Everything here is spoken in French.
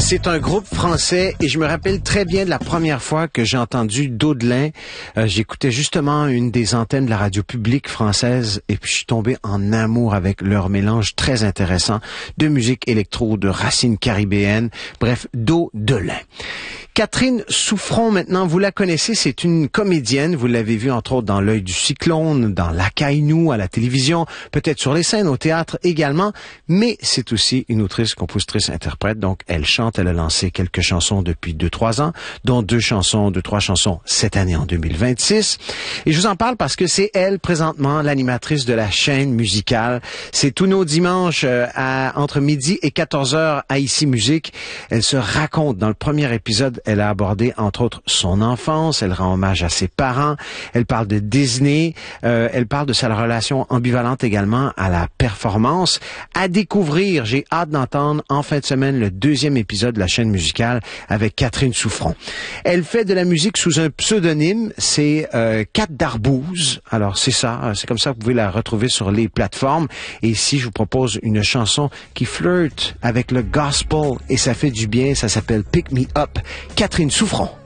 C'est un groupe français et je me rappelle très bien de la première fois que j'ai entendu Daudelin. J'écoutais justement une des antennes de la radio publique française et puis je suis tombé en amour avec leur mélange très intéressant de musique électro, de racines caribéennes, bref, Daudelin. Catherine Souffron, maintenant, vous la connaissez, c'est une comédienne. Vous l'avez vue, entre autres, dans L'œil du cyclone, dans Lacaille-nous, à la télévision, peut-être sur les scènes, au théâtre également. Mais c'est aussi une autrice, compositrice, interprète. Donc, elle chante. Elle a lancé quelques chansons depuis 2-3 ans, dont 2-3 chansons cette année en 2026. Et je vous en parle parce que c'est elle, présentement, l'animatrice de la chaîne musicale. C'est tous nos dimanches entre midi et 14h à Ici Musique. Elle se raconte dans le premier épisode. Elle a abordé, entre autres, son enfance. Elle rend hommage à ses parents. Elle parle de Disney. Elle parle de sa relation ambivalente également à la performance. À découvrir, j'ai hâte d'entendre en fin de semaine le 2e épisode de la chaîne musicale avec Catherine Souffron. Elle fait de la musique sous un pseudonyme. C'est Cat d'Arbouze. Alors, c'est ça. C'est comme ça que vous pouvez la retrouver sur les plateformes. Et ici, je vous propose une chanson qui flirte avec le gospel et ça fait du bien. Ça s'appelle Pick Me Up. Catherine Souffron.